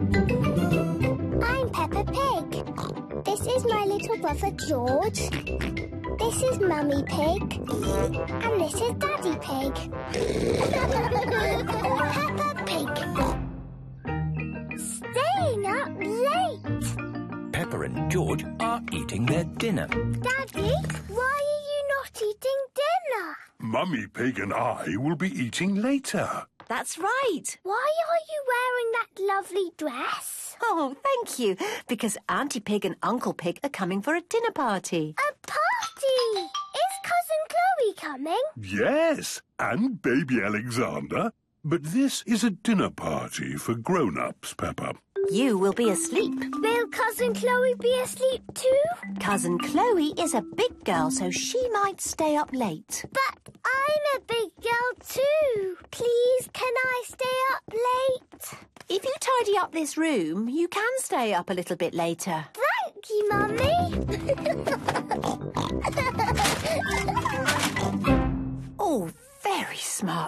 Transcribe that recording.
I'm Peppa Pig. This is my little brother George. This is Mummy Pig. And this is Daddy Pig. Peppa Pig. Staying up late. Peppa and George are eating their dinner. Daddy, why are you not eating dinner? Mummy Pig and I will be eating later. That's right. Why are you wearing that lovely dress? Oh, thank you. Because Auntie Pig and Uncle Pig are coming for a dinner party. A party! Is Cousin Chloe coming? Yes, and baby Alexander. But this is a dinner party for grown-ups, Peppa. You will be asleep. Will Cousin Chloe be asleep too? Cousin Chloe is a big girl, so she might stay up late. But I'm a big girl too. Please, can I stay up late? If you tidy up this room, you can stay up a little bit later. Thank you, Mummy. Oh, very smart.